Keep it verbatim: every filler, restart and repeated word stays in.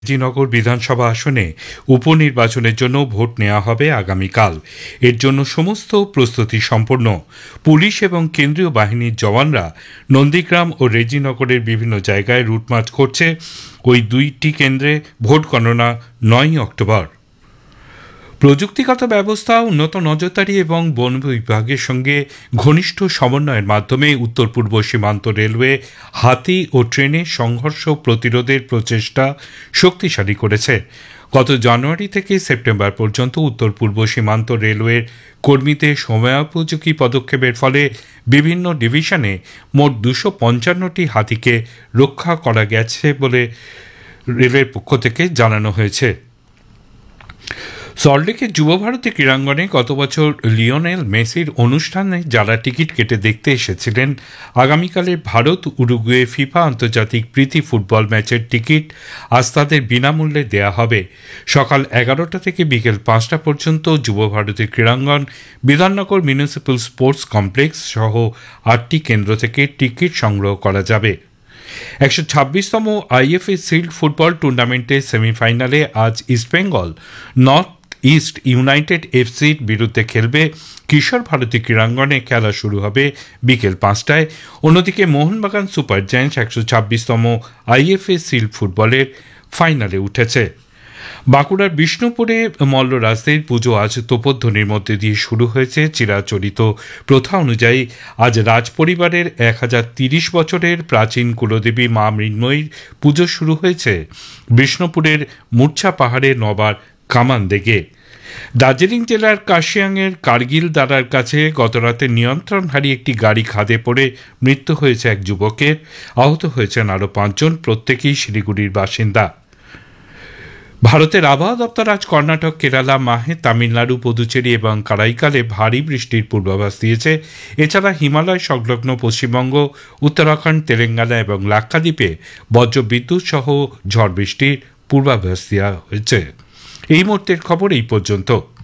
শ্রীনগর বিধানসভা আসনে উপনির্বাচনের জন্য ভোট নেওয়া হবে আগামীকাল। এর জন্য সমস্ত প্রস্তুতি সম্পন্ন। পুলিশ এবং কেন্দ্রীয় বাহিনীর জওয়ানরা নন্দীগ্রাম ও রেজিনগরের বিভিন্ন জায়গায় রুটমার্চ করছে। ওই দুইটি কেন্দ্রে ভোট গণনা নয়ই অক্টোবর। প্রযুক্তিগত ব্যবস্থা, উন্নত নজরদারি এবং বন বিভাগের সঙ্গে ঘনিষ্ঠ সমন্বয়ের মাধ্যমে উত্তর পূর্ব সীমান্ত রেলওয়ে হাতি ও ট্রেনের সংঘর্ষ প্রতিরোধের প্রচেষ্টা শক্তিশালী করেছে। গত জানুয়ারি থেকে সেপ্টেম্বর পর্যন্ত উত্তর পূর্ব সীমান্ত রেলওয়ের কর্মীদের সময়োপযোগী পদক্ষেপের ফলে বিভিন্ন ডিভিশনে মোট দুশো পঞ্চান্নটি হাতিকে রক্ষা করা গেছে বলে রেলের পক্ষ থেকে জানানো হয়েছে। সল্টলেকের যুবভারতী ক্রীড়াঙ্গনে গত বছর লিওনেল মেসির অনুষ্ঠানে যারা টিকিট কেটে দেখতে এসেছিলেন, আগামীকালের ভারত উরুগুয়ে ফিফা আন্তর্জাতিক প্রীতি ফুটবল ম্যাচের টিকিট আজ তাদের বিনামূল্যে দেয়া হবে। সকাল এগারোটা থেকে বিকেল পাঁচটা পর্যন্ত যুবভারতী ক্রীড়াঙ্গন, বিধাননগর মিউনিসিপ্যাল স্পোর্টস কমপ্লেক্স সহ আটটি কেন্দ্র থেকে টিকিট সংগ্রহ করা যাবে। একশো ছাব্বিশতম আইএফএ শিল্ড ফুটবল টুর্নামেন্টের সেমিফাইনালে আজ ইস্টবেঙ্গল নর্থ ইস্ট ইউনাইটেড এফসির বিরুদ্ধে খেলবে। কিশোর ভারতী ক্রীড়াঙ্গনে খেলা শুরু হবে বিকেল পাঁচটায়। অন্যদিকে মোহনবাগান সুপার জায়ান্টস একশো ছাব্বিশতম আইএফএ শিল্ড ফুটবলের ফাইনালে উঠেছে। বাঁকুড়ার বিষ্ণুপুরে মল্লরাজদের পুজো আজ তোপধ্বনির মধ্যে দিয়ে শুরু হয়েছে। চিরাচরিত প্রথা অনুযায়ী আজ রাজপরিবারের এক হাজার তিরিশ বছরের প্রাচীন কুলদেবী মা মৃন্ময়ীর পুজো শুরু হয়েছে বিষ্ণুপুরের মূর্ছা পাহাড়ে নবার কামান দেগে। দার্জিলিং জেলার কার্শিয়াংয়ের কার্গিল দারার কাছে গতরাতে নিয়ন্ত্রণ হারিয়ে একটি গাড়ি খাদে পড়ে মৃত্যু হয়েছে এক যুবকের। আহত হয়েছেন আরও পাঁচজন, প্রত্যেকেই শিলিগুড়ির বাসিন্দা। ভারতের আবহাওয়া দপ্তর আজ কর্ণাটক, কেরালা, মাহে, তামিলনাড়ু, পুদুচেরি এবং কারাইকালে ভারী বৃষ্টির পূর্বাভাস দিয়েছে। এছাড়া হিমালয় সংলগ্ন পশ্চিমবঙ্গ, উত্তরাখণ্ড, তেলেঙ্গানা এবং লাক্ষাদ্বীপে বজ্রবিদ্যুৎ সহ ঝড় বৃষ্টির পূর্বাভাস দেওয়া হয়েছে। এই মুহূর্তের খবর এই পর্যন্ত।